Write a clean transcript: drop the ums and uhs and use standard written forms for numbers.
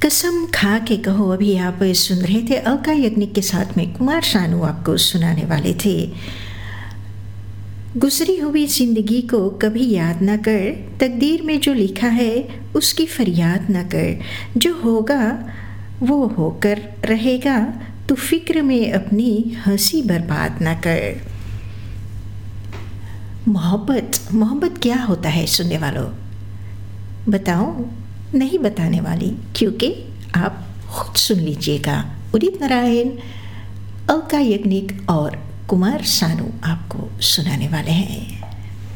कसम खा के कहो, अभी आप सुन रहे थे अलका याग्निक के साथ में कुमार शानू आपको सुनाने वाले थे। गुजरी हुई जिंदगी को कभी याद न कर, तकदीर में जो लिखा है उसकी फरियाद न कर, जो होगा वो होकर रहेगा, तू फिक्र में अपनी हंसी बर्बाद न कर। मोहब्बत क्या होता है सुनने वालों, बताओ? नहीं बताने वाली, क्योंकि आप खुद सुन लीजिएगा। उदित नारायण, अलका याग्निक और कुमार शानू आपको सुनाने वाले हैं।